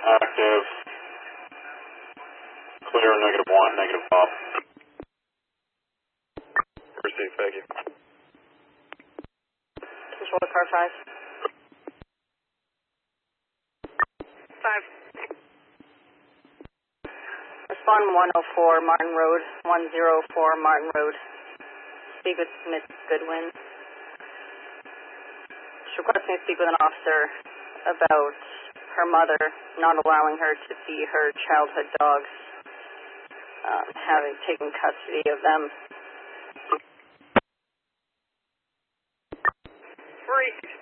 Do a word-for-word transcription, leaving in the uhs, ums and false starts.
Active. Clear, negative one, negative Bob. Received, thank you. Control to car five. Five. Respond one oh four Martin Road, one oh four Martin Road. Speak with Miss Goodwin. She requests me to speak with an officer about her mother not allowing her to see her childhood dogs, um, having taken custody of them. three